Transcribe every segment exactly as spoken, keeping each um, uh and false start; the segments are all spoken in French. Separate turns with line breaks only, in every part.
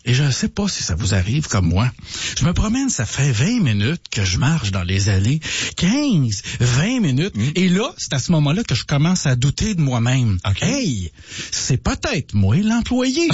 Et je ne sais pas si ça vous arrive comme moi. Je me promène, ça fait vingt minutes que je marche dans les allées. quinze, vingt minutes. Mmh. Et là, c'est à ce moment-là que je commence à douter de moi-même. Okay. Hey, c'est peut-être moi l'employé.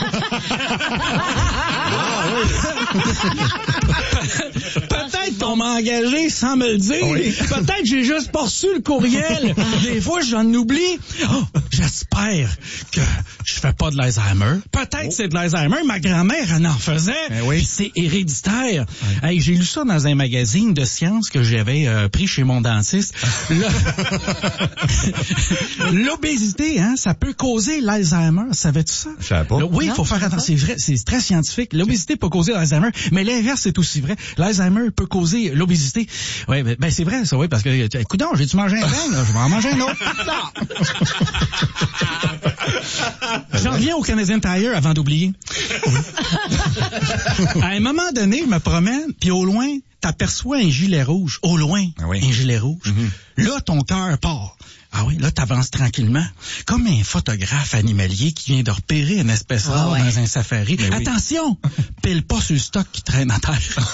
Peut-être qu'on m'a engagé sans me le dire. Oui. Peut-être que j'ai juste pas reçu le courriel. Des fois, j'en oublie. Oh, j'espère que je fais pas de l'Alzheimer. Peut-être oh. que c'est de l'Alzheimer. Ma grand-mère, elle en faisait. Eh oui. Puis c'est héréditaire. Oui. Hey, j'ai lu ça dans un magazine de sciences que j'avais euh, pris chez mon dentiste. L'obésité, hein, ça peut causer l'Alzheimer. Savais-tu ça?
Je savais pas.
Oui, il faut faire attention. C'est vrai, c'est très scientifique. L'obésité peut causer l'Alzheimer, mais l'inverse, c'est aussi vrai. L'Alzheimer peut causer l'obésité. Oui, ben, ben c'est vrai, ça, oui, parce que, écoute donc, j'ai-tu mangé un pain, là? Je vais en manger un autre. J'en reviens au Canadian Tire avant d'oublier. À un moment donné, je me promène, puis au loin, t'aperçois un gilet rouge. Au loin, ah oui. un gilet rouge. Mm-hmm. Là, ton cœur part. Ah oui, là, t'avances tranquillement. Comme un photographe animalier qui vient de repérer une espèce rare oh, ouais. dans un safari. Mais attention! Oui. Pile pas sur le stock qui traîne à terre.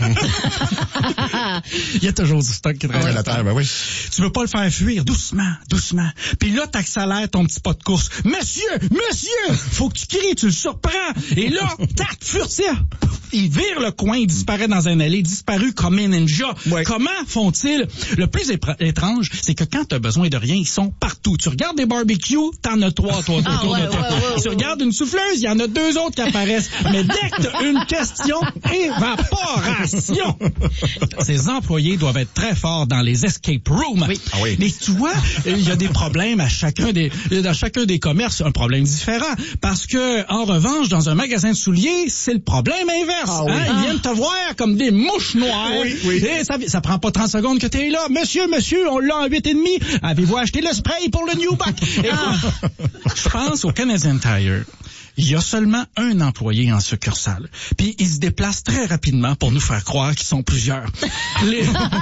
Il y a toujours du stock qui traîne ah, à terre. Ben oui. Tu veux pas le faire fuir. Doucement, doucement. Puis là, t'accélères ton petit pas de course. Monsieur! Monsieur! Faut que tu cries, tu le surprends. Et là, tac, furtif! Il vire le coin, il disparaît dans un allée, disparu comme un ninja. Ouais. Comment font-ils? Le plus étrange, c'est que quand t'as besoin de rien, ils sont partout. Tu regardes des barbecues, t'en as trois, toi, ah, autour ouais, de toi. Ouais, ouais, tu ouais, regardes une souffleuse, il y en a deux autres qui apparaissent. Mais dès que t'as une question, évaporation! Ces employés doivent être très forts dans les escape rooms. Oui. Ah oui. Mais tu vois, il y a des problèmes à chacun des, dans chacun des commerces, un problème différent. Parce que, en revanche, dans un magasin de souliers, c'est le problème inverse. Ah, oui. hein? Ils ah. viennent te voir comme des mouches noires. Oui, oui. Et ça, ça prend pas trente secondes que t'es là. Monsieur, monsieur, on l'a en huit et demi. Avez-vous acheté le spray pour le Newback? Ah. Je pense au Canadian Tire. Il y a seulement un employé en succursale. Puis il se déplace très rapidement pour nous faire croire qu'ils sont plusieurs. Les,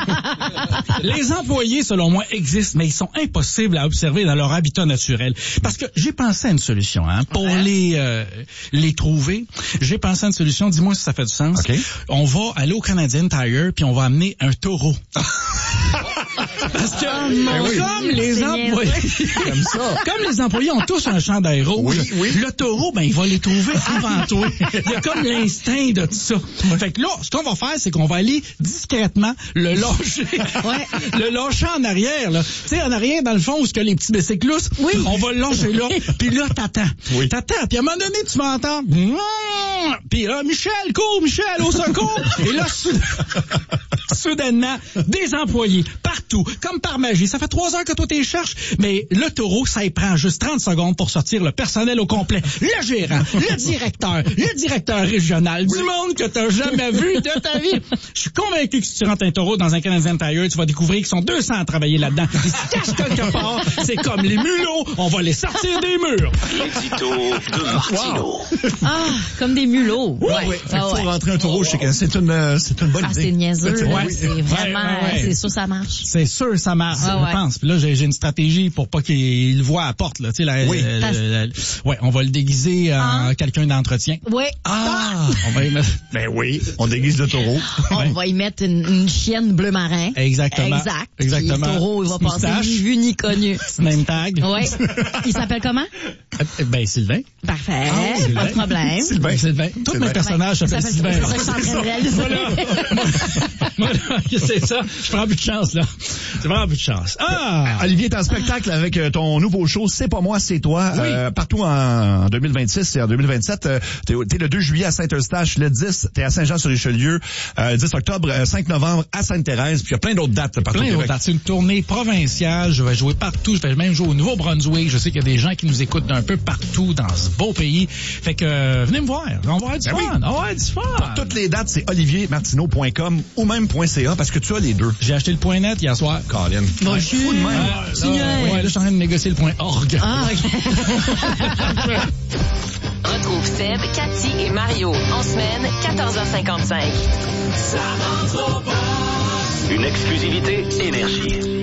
les employés, selon moi, existent, mais ils sont impossibles à observer dans leur habitat naturel. Parce que j'ai pensé à une solution, hein, pour ouais. les euh, les trouver. J'ai pensé à une solution. Dis-moi si ça fait du sens. Okay. On va aller au Canadian Tire puis on va amener un taureau. Parce que oh, oui. comme les employés, comme, ça. comme les employés ont tous un chandail rouge, oui, oui. le taureau, ben il va les trouver avant toi. Il y a comme l'instinct de tout ça. Fait que là, ce qu'on va faire, c'est qu'on va aller discrètement le lâcher, ouais. le lâcher en arrière, là. Tu sais, en arrière, dans le fond, où ce que les petits bicyclistes, oui. on va le lâcher là. Puis là, t'attends, oui. t'attends. Puis à un moment donné, tu vas entendre, puis là, Michel, cours, Michel, au secours. Et là, soudainement, des employés partout, comme par magie. Ça fait trois heures que toi t'es cherches, mais le taureau, ça y prend juste trente secondes pour sortir le personnel au complet. Le gérant, le directeur, le directeur régional, du monde que t'as jamais vu de ta vie. Je suis convaincu que si tu rentres un taureau dans un Canadian Tire, tu vas découvrir qu'ils sont deux cents à travailler là-dedans. Ils se cachent quelque part. C'est comme les mulots. On va les sortir des murs.
L'édito de Martino.
Wow. Ah, comme des mulots.
Oui, ouais. Il faut ouais. rentrer un taureau, c'est, c'est, une, c'est une bonne
ah,
idée.
C'est niaiseux.
Ouais.
C'est vraiment, ouais, ouais. c'est sûr ça marche.
C'est sûr ça marche, ah, je ouais. pense. Puis là, j'ai, j'ai une stratégie pour pas qu'il le voit à la porte, là. Tu sais, la, oui. la, la, la, ouais, on va le déguiser en ah. quelqu'un d'entretien.
Oui.
Ah! On va y mettre... Ben oui, on déguise le taureau.
On ouais. va y mettre une, une chienne bleu marin.
Exactement.
Exact.
Exactement.
Puis le taureau, il va passer ni vu ni connu.
Même tag.
Oui. Il s'appelle comment?
Ben, Sylvain.
Parfait.
Ah,
Sylvain. Pas de problème.
Sylvain. Sylvain. Tous
Sylvain.
mes personnages s'appellent Sylvain.
C'est ça que je suis en train de réaliser.
Moi, c'est ça. Je prends plus de chance, là. C'est vraiment plus de chance. Ah!
Olivier est en spectacle ah. avec ton nouveau show C'est pas moi, c'est toi. Oui. Euh, partout en deux mille vingt-six et en deux mille vingt-sept. Euh, t'es, t'es le deux juillet à Saint-Eustache. Le dix, t'es à Saint-Jean-sur-Richelieu. Euh, dix octobre, cinq novembre à Sainte-Thérèse. Puis il y a plein d'autres dates là, partout.
Plein d'autres dates. C'est une tournée provinciale. Je vais jouer partout. Je vais même jouer au Nouveau-Brunswick. Je sais qu'il y a des gens qui nous écoutent d'un peu partout dans ce beau pays. Fait que euh, venez me voir. On va avoir du ben fun. Oui. On va avoir du fun.
Pour toutes les dates, c'est olivier martineau point com ou même .ca parce que tu as les deux.
J'ai acheté le point .net hier soir.
Colin.
Bon,
ouais,
je suis fou
de même.
Euh,
ouais, là, je suis en train de négocier le point .org.
Ah, OK.
Retrouve Seb, Cathy et Mario en semaine, quatorze heures cinquante-cinq.
Une exclusivité Énergie.